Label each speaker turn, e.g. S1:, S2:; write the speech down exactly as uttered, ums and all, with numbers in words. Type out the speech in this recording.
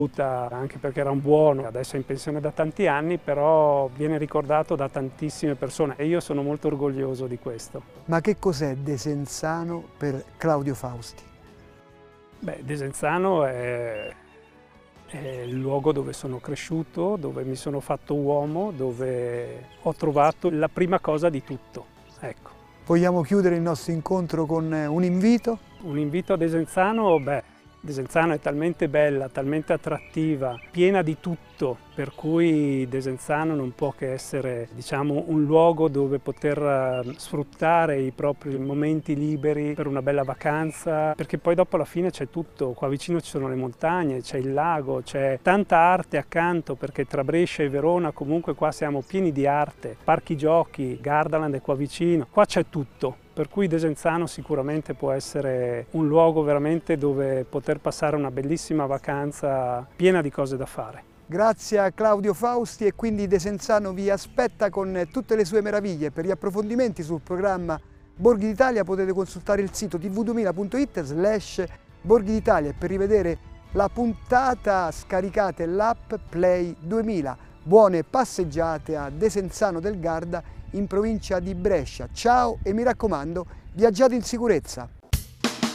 S1: anche perché era un buono, adesso è in pensione da tanti anni, però viene ricordato da tantissime persone e io sono molto orgoglioso di questo.
S2: Ma che cos'è Desenzano per Claudio Fausti?
S1: Beh, Desenzano è, è il luogo dove sono cresciuto, dove mi sono fatto uomo, dove ho trovato la prima cosa di tutto. Ecco.
S2: Vogliamo chiudere il nostro incontro con un invito?
S1: Un invito a Desenzano? Beh, Desenzano è talmente bella, talmente attrattiva, piena di tutto, per cui Desenzano non può che essere, diciamo, un luogo dove poter sfruttare i propri momenti liberi per una bella vacanza, perché poi dopo alla fine c'è tutto, qua vicino ci sono le montagne, c'è il lago, c'è tanta arte accanto, perché tra Brescia e Verona comunque qua siamo pieni di arte, parchi giochi, Gardaland è qua vicino, qua c'è tutto. Per cui Desenzano sicuramente può essere un luogo veramente dove poter passare una bellissima vacanza piena di cose da fare.
S2: Grazie a Claudio Fausti e quindi Desenzano vi aspetta con tutte le sue meraviglie. Per gli approfondimenti sul programma Borghi d'Italia potete consultare il sito t v duemila punto it slash Borghi d'Italia e per rivedere la puntata scaricate l'app Play duemila. Buone passeggiate a Desenzano del Garda in provincia di Brescia. Ciao e mi raccomando, viaggiate in sicurezza!